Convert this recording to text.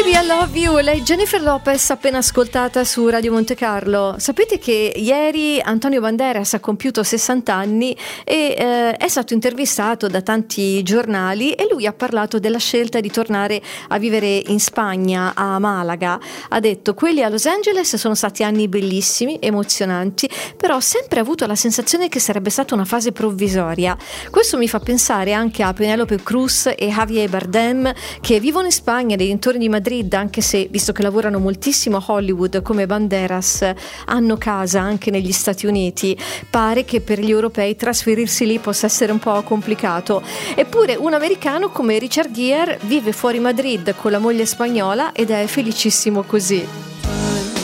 Baby I Love You, lei Jennifer Lopez appena ascoltata su Radio Monte Carlo. Sapete che ieri Antonio Banderas ha compiuto 60 anni e è stato intervistato da tanti giornali e lui ha parlato della scelta di tornare a vivere in Spagna, a Malaga. Ha detto: quelli a Los Angeles sono stati anni bellissimi, emozionanti, però ho sempre avuto la sensazione che sarebbe stata una fase provvisoria. Questo mi fa pensare anche a Penélope Cruz e Javier Bardem, che vivono in Spagna, nei dintorni di Madrid, anche se, visto che lavorano moltissimo a Hollywood come Banderas, hanno casa anche negli Stati Uniti. Pare che per gli europei trasferirsi lì possa essere un po' complicato. Eppure un americano come Richard Gere vive fuori Madrid con la moglie spagnola ed è felicissimo così.